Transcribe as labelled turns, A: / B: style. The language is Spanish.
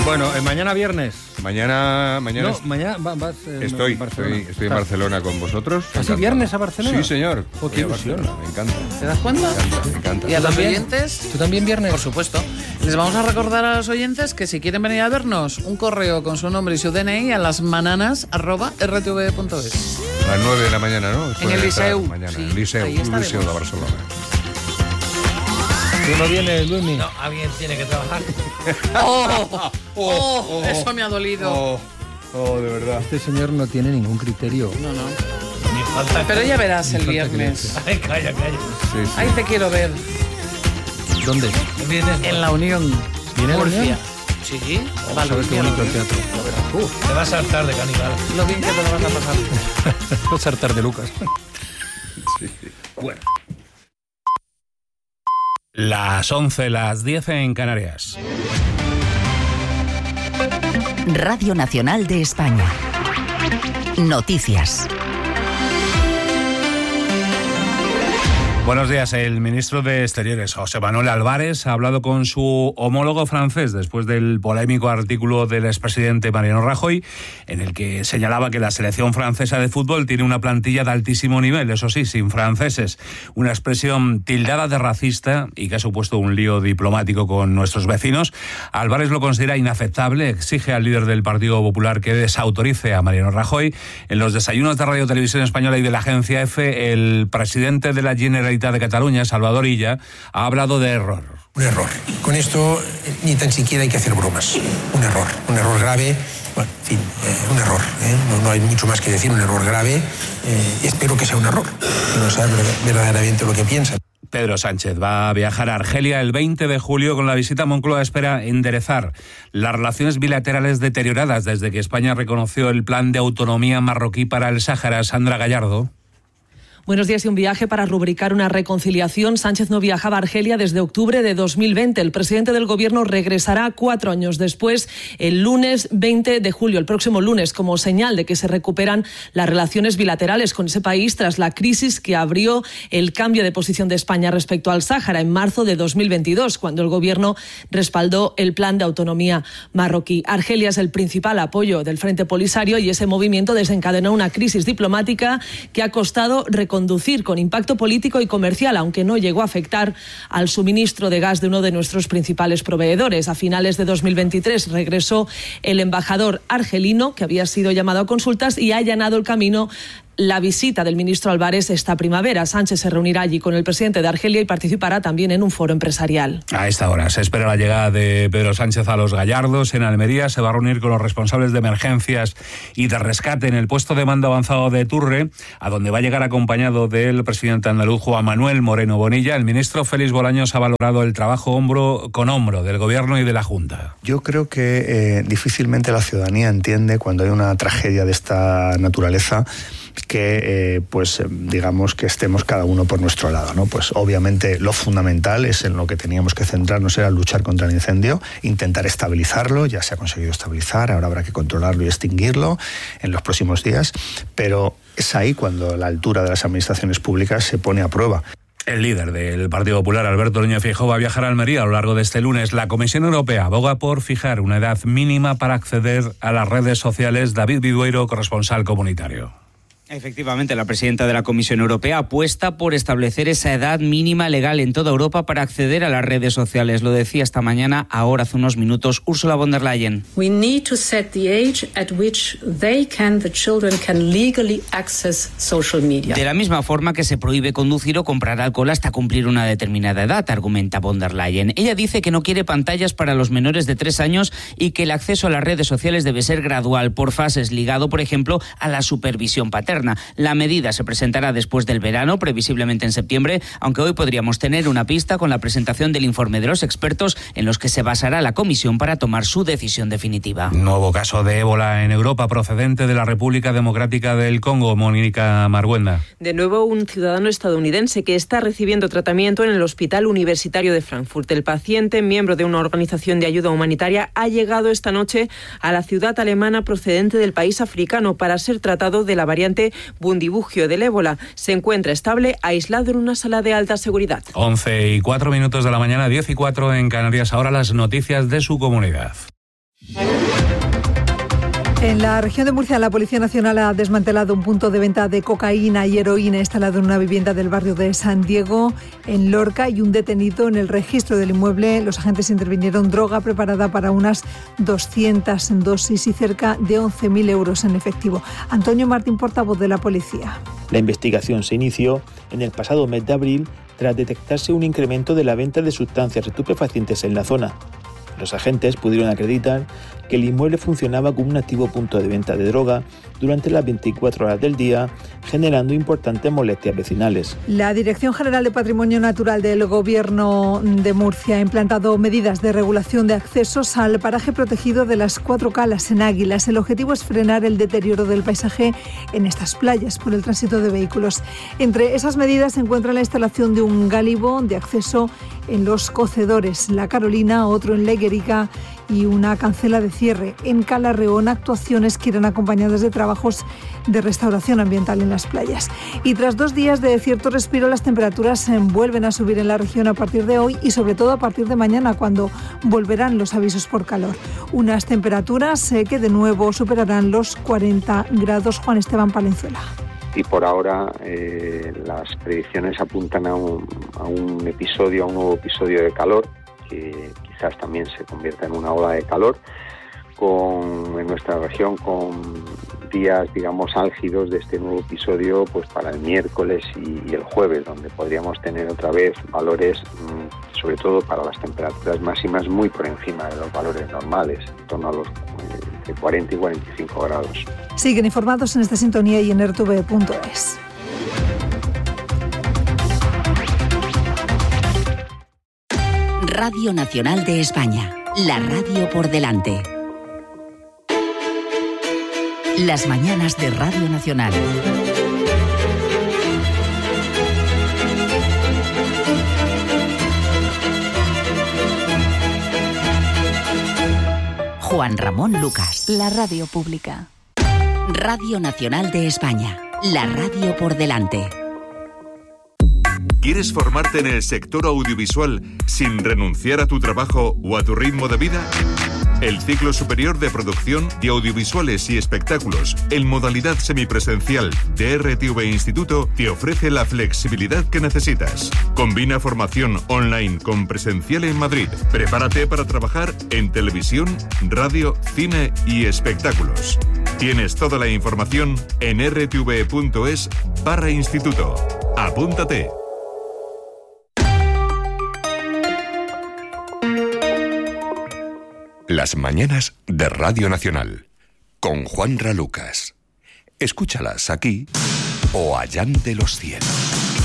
A: Bueno, mañana viernes.
B: Mañana
A: vas
B: estoy en Barcelona con vosotros.
A: ¿Así viernes a Barcelona?
B: Sí, señor.
A: Oh, qué ilusión.
B: Me encanta.
C: ¿Te das cuenta?
B: Me encanta.
C: ¿Y a los oyentes?
A: ¿Tú también viernes?
C: Por supuesto. Les vamos a recordar a los oyentes que si quieren venir a vernos, un correo con su nombre y su DNI a lasmananas@rtv.es.
B: A las 9 de la mañana, ¿no?
C: En el Liceu.
B: Mañana,
C: Sí,
B: el Liceu
C: ahí
B: de
C: estaremos.
B: Barcelona.
A: ¿Tú no vienes, Luismi?
D: No, alguien tiene que trabajar.
C: Eso me ha dolido.
B: De verdad.
A: Este señor no tiene ningún criterio.
C: No.
D: Ni falta.
C: Pero ya verás el
A: falta
C: viernes.
D: Ay, calla.
B: Sí.
C: Ahí te quiero ver.
A: ¿Dónde?
D: Vienes,
C: En la Unión.
A: ¿Viene la
C: Murcia.
A: Unión?
C: Sí.
A: ¿Sabes qué bonito el teatro?
D: te vas a saltar de caníbal.
C: Lo bien que te lo vas a pasar.
A: Los sartar de Lucas.
B: Bueno.
E: Las 11, las 10 en Canarias.
F: Radio Nacional de España. Noticias.
E: Buenos días. El ministro de Exteriores, José Manuel Álvarez, ha hablado con su homólogo francés después del polémico artículo del expresidente Mariano Rajoy, en el que señalaba que la selección francesa de fútbol tiene una plantilla de altísimo nivel, eso sí, sin franceses. Una expresión tildada de racista y que ha supuesto un lío diplomático con nuestros vecinos. Álvarez lo considera inaceptable, exige al líder del Partido Popular que desautorice a Mariano Rajoy. En los desayunos de Radio Televisión Española y de la Agencia EFE, el presidente de la Generalitat de Cataluña, Salvador Illa, ha hablado de error.
G: Un error. Con esto ni tan siquiera hay que hacer bromas. Un error grave. Bueno, en fin, un error. No hay mucho más que decir, un error grave. Espero que sea un error, que no sea verdaderamente lo que piensan.
E: Pedro Sánchez va a viajar a Argelia el 20 de julio. Con la visita a Moncloa espera enderezar las relaciones bilaterales deterioradas desde que España reconoció el plan de autonomía marroquí para el Sáhara. Sandra Gallardo.
H: Buenos días. Y un viaje para rubricar una reconciliación. Sánchez no viajaba a Argelia desde octubre de 2020. El presidente del Gobierno regresará 4 años después, el lunes 20 de julio, el próximo lunes, como señal de que se recuperan las relaciones bilaterales con ese país tras la crisis que abrió el cambio de posición de España respecto al Sáhara en marzo de 2022, cuando el Gobierno respaldó el plan de autonomía marroquí. Argelia es el principal apoyo del Frente Polisario y ese movimiento desencadenó una crisis diplomática que ha costado reconducir con impacto político y comercial, aunque no llegó a afectar al suministro de gas de uno de nuestros principales proveedores. A finales de 2023 regresó el embajador argelino, que había sido llamado a consultas, y ha allanado el camino la visita del ministro Álvarez esta primavera. Sánchez se reunirá allí con el presidente de Argelia y participará también en un foro empresarial.
E: A esta hora se espera la llegada de Pedro Sánchez a Los Gallardos, en Almería. Se va a reunir con los responsables de emergencias y de rescate en el puesto de mando avanzado de Turre, a donde va a llegar acompañado del presidente andaluz Juan Manuel Moreno Bonilla. El ministro Félix Bolaños ha valorado el trabajo hombro con hombro del Gobierno y de la Junta.
I: Yo creo que difícilmente la ciudadanía entiende, cuando hay una tragedia de esta naturaleza, que digamos que estemos cada uno por nuestro lado, ¿no? Pues obviamente lo fundamental es en lo que teníamos que centrarnos, era luchar contra el incendio, intentar estabilizarlo. Ya se ha conseguido estabilizar, ahora habrá que controlarlo y extinguirlo en los próximos días, pero es ahí cuando la altura de las administraciones públicas se pone a prueba.
E: El líder del Partido Popular, Alberto Núñez Feijóo, va a viajar a Almería a lo largo de este lunes. La Comisión Europea aboga por fijar una edad mínima para acceder a las redes sociales. David Vidueiro, corresponsal comunitario.
J: Efectivamente, la presidenta de la Comisión Europea apuesta por establecer esa edad mínima legal en toda Europa para acceder a las redes sociales. Lo decía esta mañana, ahora hace unos minutos, Ursula von der Leyen.
K: We need to set the age at which the children can legally access social media.
J: De la misma forma que se prohíbe conducir o comprar alcohol hasta cumplir una determinada edad, argumenta von der Leyen. Ella dice que no quiere pantallas para los menores de 3 años y que el acceso a las redes sociales debe ser gradual, por fases, ligado, por ejemplo, a la supervisión paterna. La medida se presentará después del verano, previsiblemente en septiembre, aunque hoy podríamos tener una pista con la presentación del informe de los expertos en los que se basará la comisión para tomar su decisión definitiva.
E: Nuevo caso de ébola en Europa procedente de la República Democrática del Congo. Mónica Marguenda.
H: De nuevo, un ciudadano estadounidense que está recibiendo tratamiento en el Hospital Universitario de Frankfurt. El paciente, miembro de una organización de ayuda humanitaria, ha llegado esta noche a la ciudad alemana procedente del país africano para ser tratado de la variante Bundibugyo del ébola. Se encuentra estable, aislado en una sala de alta seguridad.
E: 11:04 de la mañana, 10:04 en Canarias. Ahora las noticias de su comunidad.
L: En la región de Murcia, la Policía Nacional ha desmantelado un punto de venta de cocaína y heroína instalado en una vivienda del barrio de San Diego, en Lorca, y un detenido en el registro del inmueble. Los agentes intervinieron droga preparada para unas 200 dosis y cerca de 11.000 euros en efectivo. Antonio Martín, portavoz de la policía.
M: La investigación se inició en el pasado mes de abril tras detectarse un incremento de la venta de sustancias estupefacientes en la zona. Los agentes pudieron acreditar que el inmueble funcionaba como un activo punto de venta de droga durante las 24 horas del día, generando importantes molestias vecinales.
L: La Dirección General de Patrimonio Natural del Gobierno de Murcia ha implantado medidas de regulación de accesos al paraje protegido de las Cuatro Calas en Águilas. El objetivo es frenar el deterioro del paisaje en estas playas por el tránsito de vehículos. Entre esas medidas se encuentra la instalación de un gálibo de acceso en los Cocedores, La Carolina, otro en Leguerica y una cancela de cierre. En Calarreón, actuaciones que irán acompañadas de trabajos de restauración ambiental en las playas. Y tras 2 días de cierto respiro, las temperaturas vuelven a subir en la región a partir de hoy y sobre todo a partir de mañana, cuando volverán los avisos por calor. Unas temperaturas que de nuevo superarán los 40 grados. Juan Esteban Palenzuela.
N: Y por ahora las predicciones apuntan a un nuevo episodio de calor, que quizás también se convierta en una ola de calor, en nuestra región, con días, digamos, álgidos de este nuevo episodio, pues para el miércoles y el jueves, donde podríamos tener otra vez valores, sobre todo para las temperaturas máximas, muy por encima de los valores normales, en torno a los de 40 y 45 grados.
L: Siguen informados en esta sintonía y en rtv.es.
F: Radio Nacional de España, la radio por delante. Las mañanas de Radio Nacional. Juan Ramón Lucas.
O: La radio pública.
F: Radio Nacional de España, la radio por delante.
P: ¿Quieres formarte en el sector audiovisual sin renunciar a tu trabajo o a tu ritmo de vida? El ciclo superior de producción de audiovisuales y espectáculos en modalidad semipresencial de RTV Instituto te ofrece la flexibilidad que necesitas. Combina formación online con presencial en Madrid. Prepárate para trabajar en televisión, radio, cine y espectáculos. Tienes toda la información en rtv.es/instituto. Apúntate.
Q: Las mañanas de Radio Nacional, con Juanra Lucas. Escúchalas aquí o allá de los cielos.